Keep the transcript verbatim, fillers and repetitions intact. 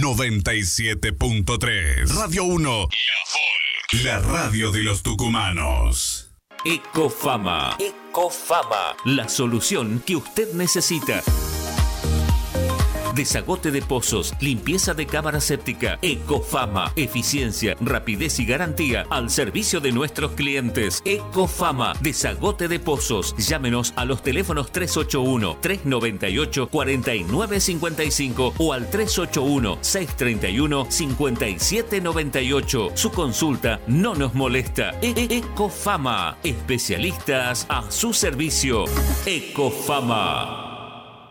noventa y siete punto tres. Radio uno. La Folk. La radio de los tucumanos. Ecofama. Ecofama. La solución que usted necesita. Desagote de pozos, limpieza de cámara séptica. Ecofama, eficiencia, rapidez y garantía al servicio de nuestros clientes. Ecofama, desagote de pozos. Llámenos a los teléfonos tres ocho uno, tres nueve ocho, cuatro nueve cinco cinco o al tres ocho uno, seis tres uno, cinco siete nueve ocho. Su consulta no nos molesta. E- e- Ecofama, especialistas a su servicio. Ecofama.